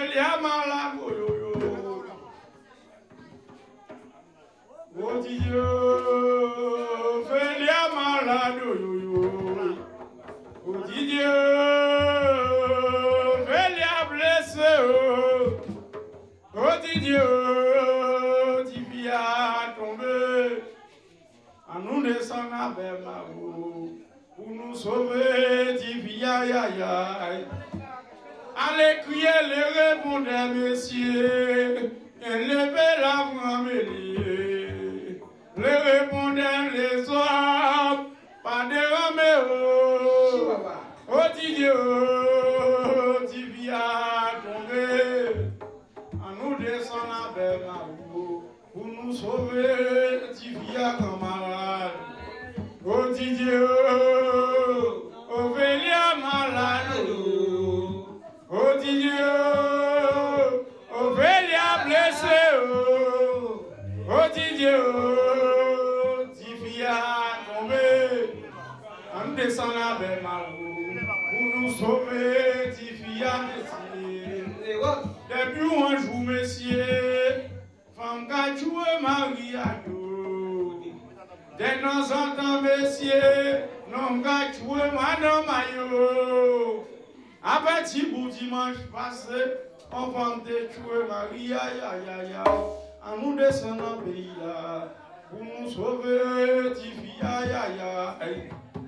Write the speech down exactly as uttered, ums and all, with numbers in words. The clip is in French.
Ophélia malade, yo yo. Oh Dieu, Ophélia malade, yo yo. Oh Dieu, Ophélia blessé, oh Dieu, Divia tombé. À nous descendre avec ma roue pour nous sauver, Divia ya ya. Allez crier les répondeurs, messieurs, et levez la voix, mêlée. Les répondeurs, les hommes, pas de Roméo. Oh Dieu, Divia tombé. À nous descendre avec ma roue pour nous sauver, Divia camarade. Oh Dieu, Ophélia malade. Oh Dieu, Ophélia blessé. Oh Dieu, Divia tombé. On descend avec ma roue pour nous sauver, Divia messieurs. Depuis un jour, messieurs, femme qu'a joué Marie à nous. De temps en temps, messieurs, non qu'a joué Madame Mayo. À petit bout dimanche passé, on va me tuer Marie, ya ya ya. À nous descendre dans le pays là, pour nous sauver, Tifi, ya ya ya.